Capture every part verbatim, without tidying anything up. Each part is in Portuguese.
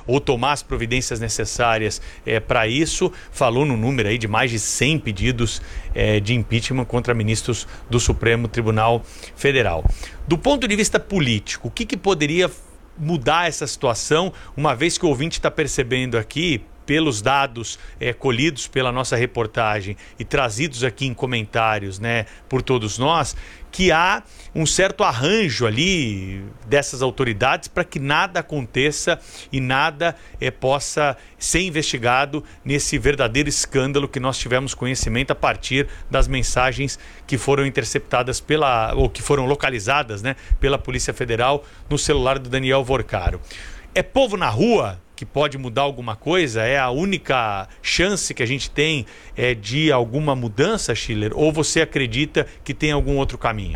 ou tomar as providências necessárias é, para isso. Falou no número aí de mais de cem pedidos é, de impeachment contra ministros do Supremo Tribunal Federal. Do ponto de vista político, o que, que poderia mudar essa situação, uma vez que o ouvinte está percebendo aqui, pelos dados é, colhidos pela nossa reportagem e trazidos aqui em comentários, né, por todos nós, que há um certo arranjo ali dessas autoridades para que nada aconteça e nada é, possa ser investigado nesse verdadeiro escândalo que nós tivemos conhecimento a partir das mensagens que foram interceptadas pela, ou que foram localizadas, né, pela Polícia Federal no celular do Daniel Vorcaro. É povo na rua que pode mudar alguma coisa? É a única chance que a gente tem é, de alguma mudança, Schiller? Ou você acredita que tem algum outro caminho?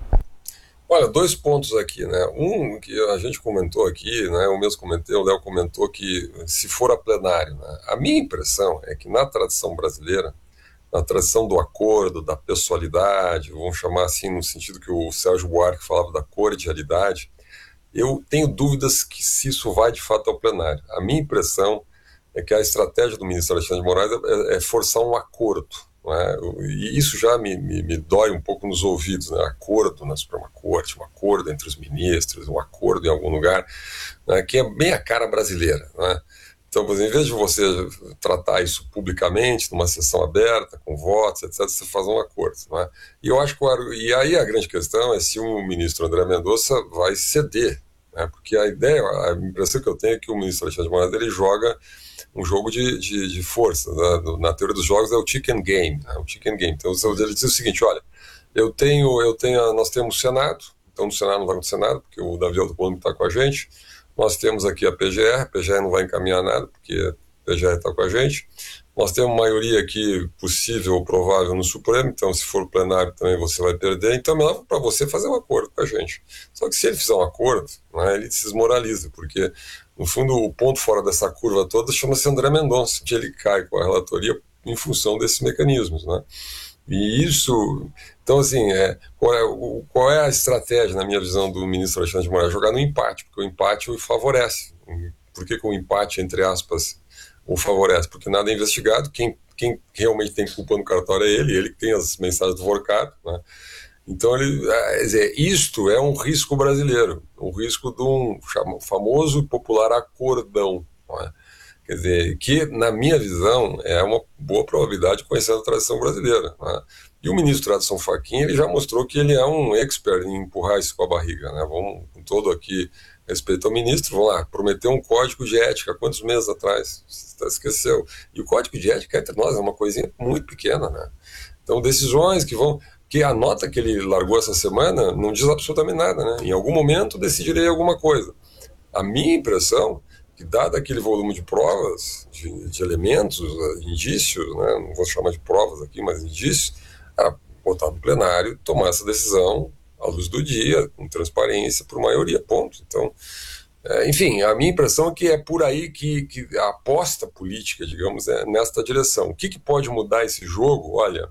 Olha, dois pontos aqui, né? Um que a gente comentou aqui, né? Eu mesmo comentei, o Léo comentou que se for a plenário, né? A minha impressão é que na tradição brasileira, na tradição do acordo, da pessoalidade, vamos chamar assim no sentido que o Sérgio Buarque falava da cordialidade, eu tenho dúvidas que se isso vai de fato ao plenário. A minha impressão é que a estratégia do ministro Alexandre de Moraes é, é forçar um acordo, não é? E isso já me, me, me dói um pouco nos ouvidos, né? Acordo na Suprema Corte, um acordo entre os ministros, um acordo em algum lugar, né? Que é bem a cara brasileira, não é? Então, por exemplo, em vez de você tratar isso publicamente, numa sessão aberta, com votos, etcétera, você faz um acordo, não é? E eu acho que, e aí a grande questão é se o ministro André Mendonça vai ceder, né? Porque a ideia, a impressão que eu tenho é que o ministro Alexandre de Moraes, ele joga um jogo de, de, de força, né? Na teoria dos jogos é o chicken game, né? O chicken game. Então, ele diz o seguinte, olha, eu tenho, eu tenho, nós temos o Senado, então no Senado não vai no Senado, porque o Davi Alcolumbre está com a gente. Nós temos aqui a P G R, a P G R não vai encaminhar nada, porque a P G R está com a gente. Nós temos maioria aqui possível ou provável no Supremo, então se for plenário também você vai perder. Então é melhor para você fazer um acordo com a gente. Só que se ele fizer um acordo, né, ele se desmoraliza, porque no fundo o ponto fora dessa curva toda chama-se André Mendonça, que ele cai com a relatoria em função desses mecanismos, né? E isso, então assim, é, qual, é, o, qual é a estratégia, na minha visão, do ministro Alexandre de Moraes? Jogar no empate, porque o empate o favorece. Por que, que o empate, entre aspas, o favorece? Porque nada é investigado, quem, quem realmente tem culpa no cartório é ele, ele que tem as mensagens do Vorcado, né? Então, ele, quer dizer, isto é um risco brasileiro, um risco de um famoso e popular acordão, não é? Quer dizer, que, na minha visão, é uma boa probabilidade conhecendo a tradição brasileira, né? E o ministro Edson Fachin, ele já mostrou que ele é um expert em empurrar isso com a barriga, né? Vamos, com todo aqui respeito ao ministro, vamos lá, prometeu um código de ética, quantos meses atrás? Você esqueceu. E o código de ética, entre nós, é uma coisinha muito pequena, né? Então, decisões que vão... que a nota que ele largou essa semana não diz absolutamente nada, né? Em algum momento decidirei alguma coisa. A minha impressão... que dado aquele volume de provas, de, de elementos, indícios, né, não vou chamar de provas aqui, mas indícios, era botar no plenário, tomar essa decisão à luz do dia, com transparência, por maioria, ponto. Então, é, enfim, a minha impressão é que é por aí que, que a aposta política, digamos, é nesta direção. O que, que pode mudar esse jogo? Olha,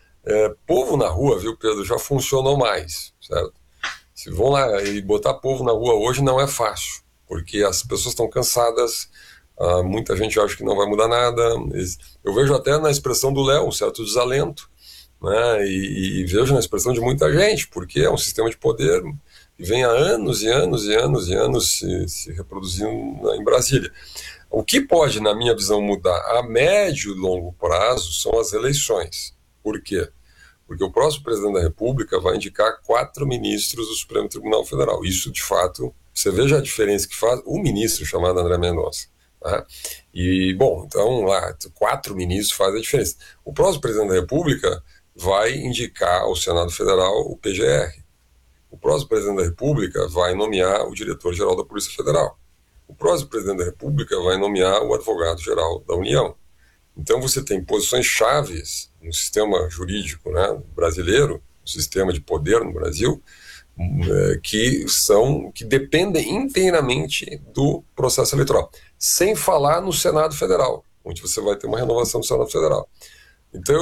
é, povo na rua, viu, Pedro, já funcionou mais, certo? Se vão lá e botar povo na rua hoje não é fácil, porque as pessoas estão cansadas, uh, muita gente acha que não vai mudar nada. Eu vejo até na expressão do Léo um certo desalento, né? E, e vejo na expressão de muita gente, porque é um sistema de poder que vem há anos e anos e anos e anos se, se reproduzindo em Brasília. O que pode, na minha visão, mudar a médio e longo prazo são as eleições. Por quê? Porque o próximo presidente da República vai indicar quatro ministros do Supremo Tribunal Federal. Isso, de fato... Você veja a diferença que faz o ministro chamado André Mendonça, tá? E, bom, então lá, quatro ministros fazem a diferença. O próximo presidente da República vai indicar ao Senado Federal o P G R. O próximo presidente da República vai nomear o diretor-geral da Polícia Federal. O próximo presidente da República vai nomear o advogado-geral da União. Então você tem posições chaves no sistema jurídico, né, brasileiro, no sistema de poder no Brasil, que são que dependem inteiramente do processo eleitoral, sem falar no Senado Federal, onde você vai ter uma renovação do Senado Federal. Então